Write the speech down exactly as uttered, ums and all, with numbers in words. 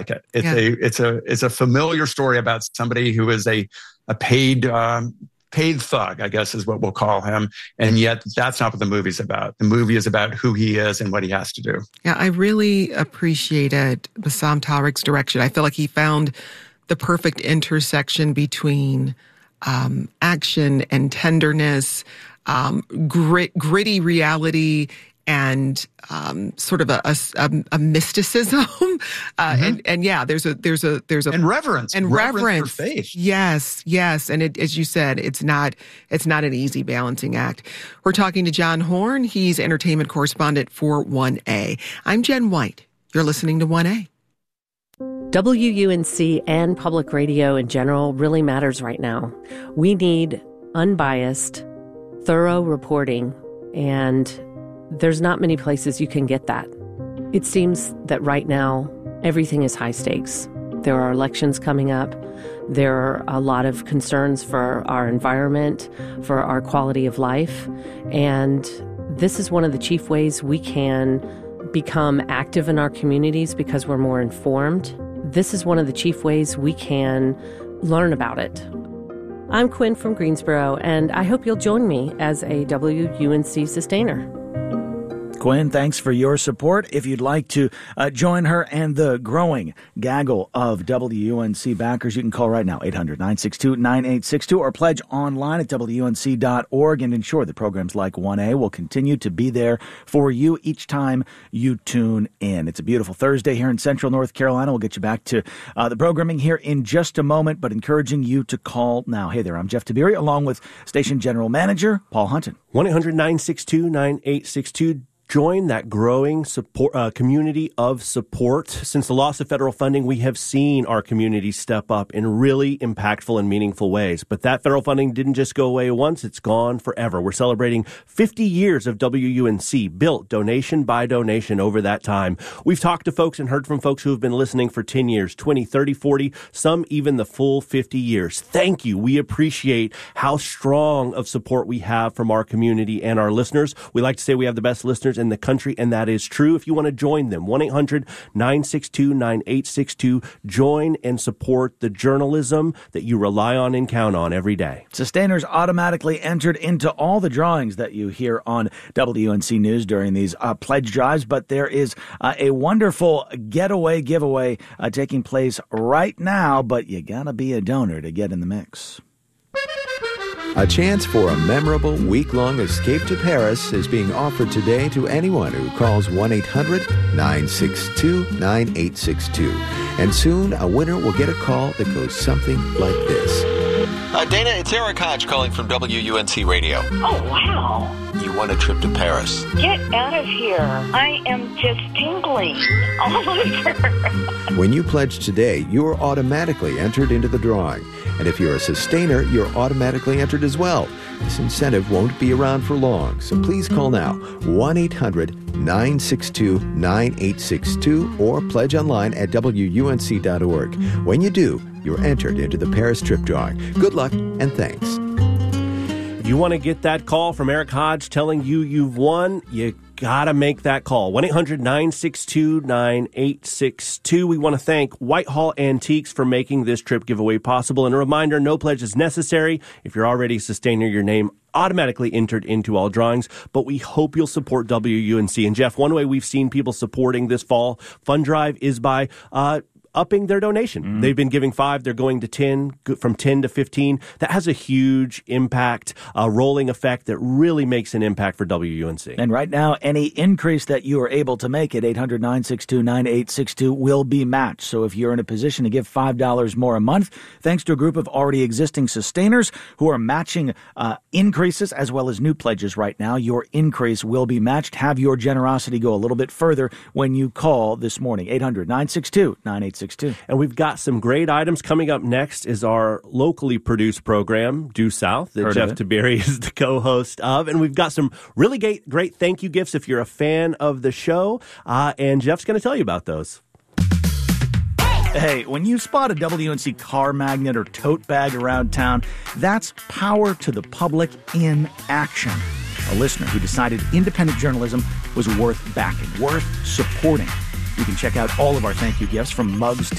like it. It's Yeah. a it's a it's a familiar story about somebody who is a a paid um, paid thug, I guess is what we'll call him. And yet that's not what the movie's about. The movie is about who he is and what he has to do. Yeah, I really appreciated Bassam Tariq's direction. I feel like he found the perfect intersection between um, action and tenderness, um, grit, gritty reality, and um, sort of a, a, a mysticism. uh, Mm-hmm. and, and yeah, there's a there's a there's a And reverence. and reverence, reverence for faith. Yes, yes, and it, as you said, it's not it's not an easy balancing act. We're talking to John Horn. He's entertainment correspondent for one A. I'm Jen White. You're listening to one A. W U N C and public radio in general really matters right now. We need unbiased, thorough reporting, and there's not many places you can get that. It seems that right now, everything is high stakes. There are elections coming up. There are a lot of concerns for our environment, for our quality of life. And this is one of the chief ways we can become active in our communities because we're more informed. This is one of the chief ways we can learn about it. I'm Quinn from Greensboro, and I hope you'll join me as a W U N C sustainer. Quinn, thanks for your support. If you'd like to uh, join her and the growing gaggle of W U N C backers, you can call right now, eight hundred, nine six two, nine eight six two, or pledge online at W U N C dot org and ensure that programs like one A will continue to be there for you each time you tune in. It's a beautiful Thursday here in Central North Carolina. We'll get you back to uh, the programming here in just a moment, but encouraging you to call now. Hey there, I'm Jeff Tiberi, along with Station General Manager Paul Hunton. one eight hundred, nine six two, nine eight six two. Join that growing support uh, community of support. Since the loss of federal funding, we have seen our community step up in really impactful and meaningful ways. But that federal funding didn't just go away once, it's gone forever. We're celebrating fifty years of W U N C, built donation by donation over that time. We've talked to folks and heard from folks who have been listening for ten years, twenty, thirty, forty, some even the full fifty years. Thank you. We appreciate how strong of support we have from our community and our listeners. We like to say we have the best listeners in the country, and that is true. If you want to join them, one eight hundred, nine six two, nine eight six two. Join and support the journalism that you rely on and count on every day. Sustainers automatically entered into all the drawings that you hear on W U N C News during these uh, pledge drives, but there is uh, a wonderful getaway giveaway uh, taking place right now, but you gotta be a donor to get in the mix. A chance for a memorable week-long escape to Paris is being offered today to anyone who calls one eight hundred, nine six two, nine eight six two. And soon, a winner will get a call that goes something like this. Uh, Dana, it's Eric Hodge calling from W U N C Radio. Oh, wow. You won a trip to Paris. Get out of here. I am just tingling all over. When you pledge today, you're automatically entered into the drawing. And if you're a sustainer, you're automatically entered as well. This incentive won't be around for long, so please call now, one eight hundred, nine six two, nine eight six two, or pledge online at W U N C dot org. When you do, you're entered into the Paris trip drawing. Good luck and thanks. If you want to get that call from Eric Hodge telling you you've won, you gotta make that call. one eight hundred, nine six two, nine eight six two. We want to thank Whitehall Antiques for making this trip giveaway possible. And a reminder, no pledge is necessary. If you're already a sustainer, your name automatically entered into all drawings. But we hope you'll support W U N C. And Jeff, one way we've seen people supporting this fall fund drive is by uh upping their donation. Mm. They've been giving five, they're going to ten, from ten to fifteen. That has a huge impact, a rolling effect that really makes an impact for W U N C. And right now, any increase that you are able to make at eight hundred, nine six two, nine eight six two will be matched. So if you're in a position to give five dollars more a month, thanks to a group of already existing sustainers who are matching uh, increases as well as new pledges right now, your increase will be matched. Have your generosity go a little bit further when you call this morning. eight hundred, nine six two, nine eight six two. And we've got some great items. Coming up next is our locally produced program, Due South, that Heard Jeff Tiberi is the co-host of. And we've got some really great, great thank you gifts if you're a fan of the show. Uh, and Jeff's going to tell you about those. Hey, when you spot a W U N C car magnet or tote bag around town, that's power to the public in action. A listener who decided independent journalism was worth backing, worth supporting. You can check out all of our thank you gifts, from mugs to